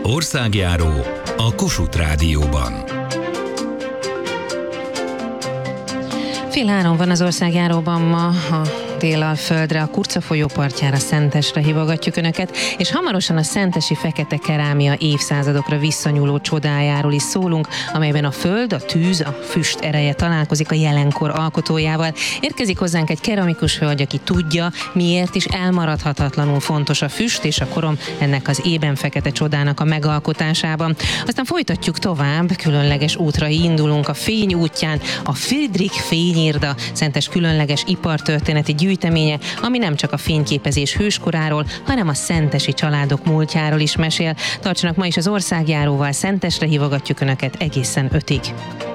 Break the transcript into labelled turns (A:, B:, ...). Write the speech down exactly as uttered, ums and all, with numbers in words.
A: Országjáró a Kossuth Rádióban.
B: Fél három van az Országjáróban ma, a Délalföldre, a Kurca folyó partjára, Szentesre hívogatjuk Önöket, és hamarosan a szentesi fekete kerámia évszázadokra visszanyúló csodájáról is szólunk, amelyben a föld, a tűz, a füst ereje találkozik a jelenkor alkotójával. Érkezik hozzánk egy keramikus hölgy, aki tudja, miért is elmaradhatatlanul fontos a füst és a korom ennek az ében fekete csodának a megalkotásában. Aztán folytatjuk tovább, különleges útra indulunk a Fény útján, a Friedrich Fényirda Szentes különleges ipartörténeti gyűjteménye, ami nem csak a fényképezés hőskoráról, hanem a szentesi családok múltjáról is mesél. Tartsanak ma is az Országjáróval, Szentesre hívogatjuk Önöket egészen ötig.